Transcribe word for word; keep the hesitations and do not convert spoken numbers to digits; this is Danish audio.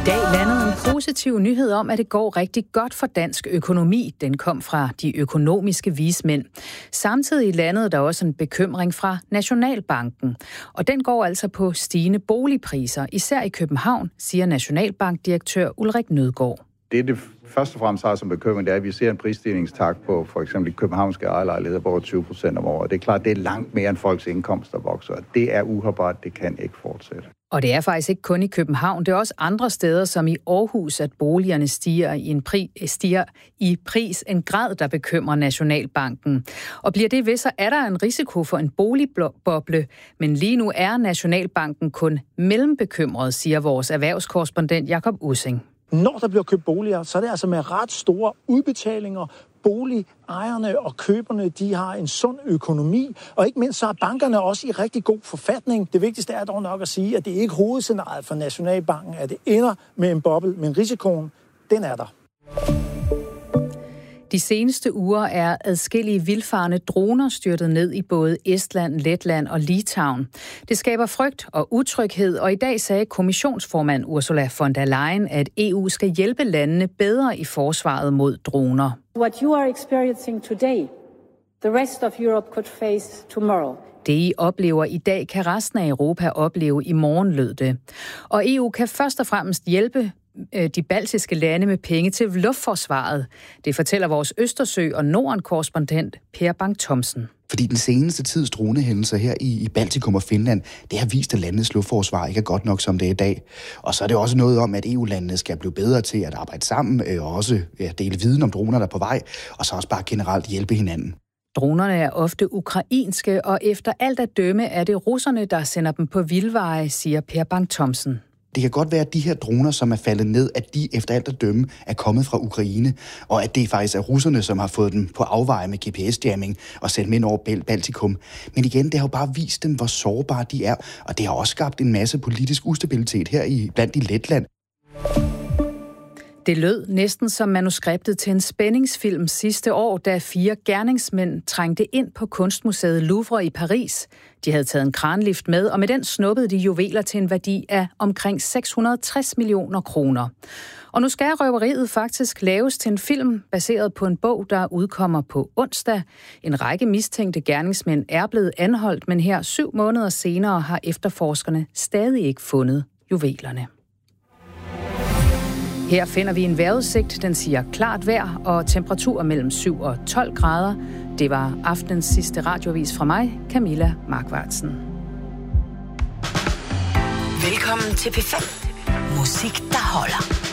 dag landede en positiv nyhed om, at det går rigtig godt for dansk økonomi. Den kom fra de økonomiske vismænd. Samtidig landede der også en bekymring fra Nationalbanken. Og den går altså på stigende boligpriser, især i København, siger Nationalbankdirektør Ulrik Nødgaard. Det, det først og fremmest har som bekymring, det er, at vi ser en prisstigningstakt på for eksempel københavnske ejerlejligheder på over tyve procent om året. Det er klart, det er langt mere end folks indkomster vokser. Det er uholdbart, det kan ikke fortsætte. Og det er faktisk ikke kun i København, det er også andre steder, som i Aarhus, at boligerne stiger i, en pri, stiger i pris, en grad, der bekymrer Nationalbanken. Og bliver det ved, så er der en risiko for en boligboble, men lige nu er Nationalbanken kun mellembekymret, siger vores erhvervskorrespondent Jakob Ussing. Når der bliver købt boliger, så er det altså med ret store udbetalinger. Boligejerne og køberne, de har en sund økonomi, og ikke mindst så er bankerne også i rigtig god forfatning. Det vigtigste er dog nok at sige, at det ikke er hovedscenariet for Nationalbanken, at det ender med en boble, men risikoen, den er der. De seneste uger er adskillige vildfarne droner styrtet ned i både Estland, Letland og Litauen. Det skaber frygt og utryghed, og i dag sagde kommissionsformand Ursula von der Leyen, at E U skal hjælpe landene bedre i forsvaret mod droner. What you are experiencing today, the rest of Europe could face tomorrow. Det, I oplever i dag, kan resten af Europa opleve i morgen, lød det. Og E U kan først og fremmest hjælpe de baltiske lande med penge til luftforsvaret. Det fortæller vores Østersø- og Norden-korrespondent Per Bang-Thomsen. Fordi den seneste tids dronehændelser her i, i Baltikum og Finland, det har vist, at landenes luftforsvar ikke er godt nok, som det er i dag. Og så er det også noget om, at E U-landene skal blive bedre til at arbejde sammen, og også ja, dele viden om droner, der er på vej, og så også bare generelt hjælpe hinanden. Dronerne er ofte ukrainske, og efter alt at dømme er det russerne, der sender dem på vildveje, siger Per Bang-Thomsen. Det kan godt være, at de her droner, som er faldet ned, at de efter alt at dømme er kommet fra Ukraine, og at det faktisk er russerne, som har fået dem på afveje med G P S-jamming og sendt dem ind over Baltikum. Men igen, det har jo bare vist dem, hvor sårbare de er, og det har også skabt en masse politisk ustabilitet her i blandt i Letland. Det lød næsten som manuskriptet til en spændingsfilm sidste år, da fire gerningsmænd trængte ind på kunstmuseet Louvre i Paris. De havde taget en kranlift med, og med den snuppede de juveler til en værdi af omkring seks hundrede og tres millioner kroner. Og nu skal røveriet faktisk laves til en film, baseret på en bog, der udkommer på onsdag. En række mistænkte gerningsmænd er blevet anholdt, men her syv måneder senere har efterforskerne stadig ikke fundet juvelerne. Her finder vi en vejrudsigt, den siger klart vejr og temperaturer mellem syv og tolv grader. Det var aftenens sidste radioavis fra mig, Camilla Markvartsen. Velkommen til P fem. Musik, der holder.